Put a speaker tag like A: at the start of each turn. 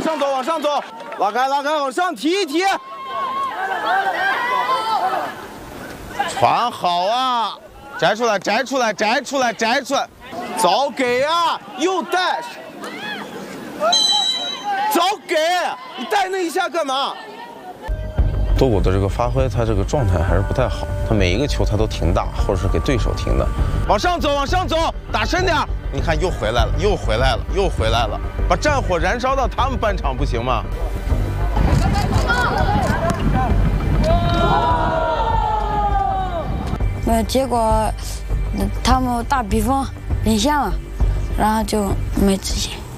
A: 上走，往上走，拉开，往上提一提。传好啊！摘出来！早给啊！又带，早给！你带那一下干嘛？多谷的这个发挥，他这个状态还是不太好。他每一个球他都停大，或者是给对手停的。往上走，打深点。你看又回来了，把战火燃烧到他们半场不行吗？
B: 结果他们大比分领先了，然后就没自信。